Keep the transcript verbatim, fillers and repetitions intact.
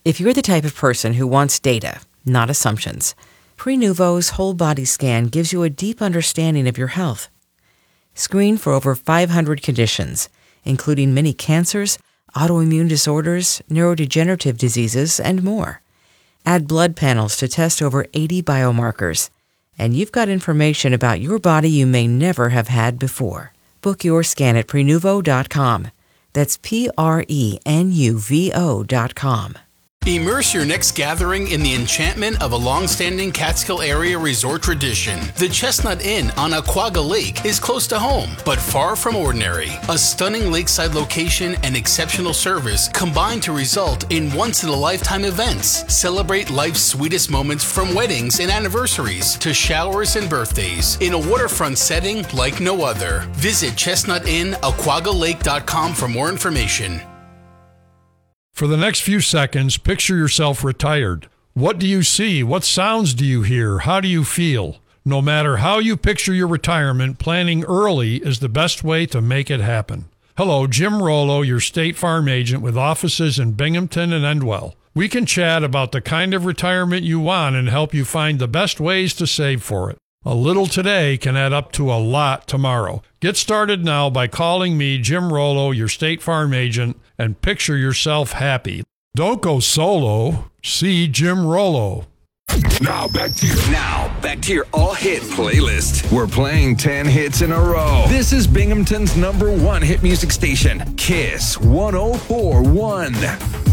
If you're the type of person who wants data, not assumptions, Prenuvo's whole body scan gives you a deep understanding of your health. Screen for over five hundred conditions, including many cancers, autoimmune disorders, neurodegenerative diseases, and more. Add blood panels to test over eighty biomarkers, and you've got information about your body you may never have had before. Book your scan at Prenuvo dot com. That's P R E N U V O dot com. Immerse your next gathering in the enchantment of a long-standing Catskill area resort tradition. The Chestnut Inn on Aquaga Lake is close to home, but far from ordinary. A stunning lakeside location and exceptional service combine to result in once-in-a-lifetime events. Celebrate life's sweetest moments, from weddings and anniversaries to showers and birthdays, in a waterfront setting like no other. Visit chestnut inn aquaga lake dot com for more information. For the next few seconds, picture yourself retired. What do you see? What sounds do you hear? How do you feel? No matter how you picture your retirement, planning early is the best way to make it happen. Hello, Jim Rollo, your State Farm agent with offices in Binghamton and Endwell. We can chat about the kind of retirement you want and help you find the best ways to save for it. A little today can add up to a lot tomorrow. Get started now by calling me, Jim Rollo, your State Farm agent, and picture yourself happy. Don't go solo. See Jim Rollo. Now back to your now back to your all hit playlist. We're playing ten hits in a row. This is Binghamton's number one hit music station, Kiss one oh four point one.